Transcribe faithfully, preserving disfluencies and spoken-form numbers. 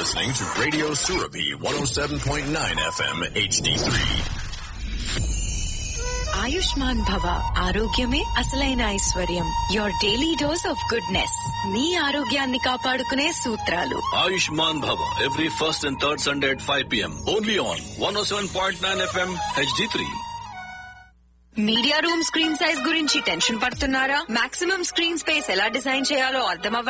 listening to Radio Surabhi one oh seven point nine F M H D three. Ayushman భవ, ఆరోగ్యమే అసలైన ఐశ్వర్యం. Your daily dose of goodness. మీ ఆరోగ్యాన్ని కాపాడుకునే సూత్రాలు. Ayushman Bhava, every first and third Sunday at five p.m. Only on one oh seven point nine F M H D three. Media room screen size గురించి tension పడుతున్నారా? Maximum screen space ఎలా design చేయాలో అర్థం